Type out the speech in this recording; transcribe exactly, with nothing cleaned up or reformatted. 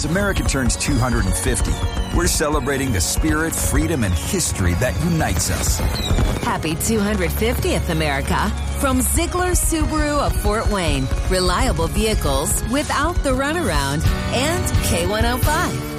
America turns two hundred fifty, we're celebrating the spirit, freedom, and history that unites us. Happy two hundred fiftieth, America. From Ziegler Subaru of Fort Wayne. Reliable vehicles without the runaround. And K one oh five.